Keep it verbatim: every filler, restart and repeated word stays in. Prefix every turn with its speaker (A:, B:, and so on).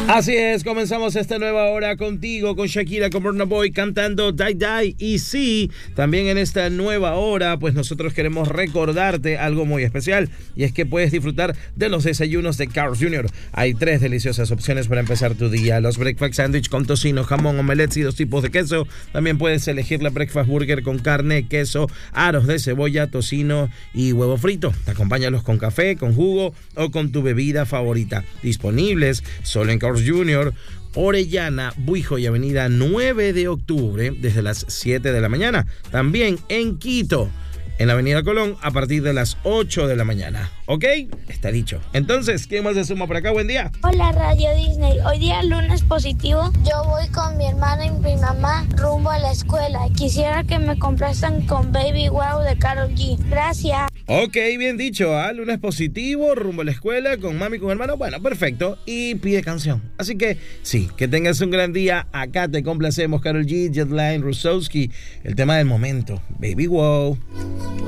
A: Así es, comenzamos esta nueva hora contigo, con Shakira, con Burna Boy cantando Die Die. Y sí, también en esta nueva hora, pues nosotros queremos recordarte algo muy especial, y es que puedes disfrutar de los desayunos de Carl's junior Hay tres deliciosas opciones para empezar tu día: los breakfast sandwich con tocino, jamón, omelets y dos tipos de queso. También puedes elegir la breakfast burger con carne, queso, aros de cebolla, tocino y huevo frito. Acompáñalos con café, con jugo o con tu bebida favorita. Disponibles solo en Carl's junior, Orellana, Buijo y Avenida nueve de octubre desde las siete de la mañana. También en Quito, en la Avenida Colón, a partir de las ocho de la mañana. ¿Ok? Está dicho. Entonces, ¿quién más se suma por acá? Buen día.
B: Hola, Radio Disney. Hoy día lunes positivo. Yo voy con mi hermana y mi mamá rumbo a la escuela. Quisiera que me complazcan con Baby Wow de Karol G. Gracias.
A: Ok, bien dicho, ¿ah? Lunes positivo, rumbo a la escuela, con mami y con hermano. Bueno, perfecto. Y pide canción. Así que, sí, que tengas un gran día. Acá te complacemos, Karol G, Jetline, Rusowski. El tema del momento, Baby Wow.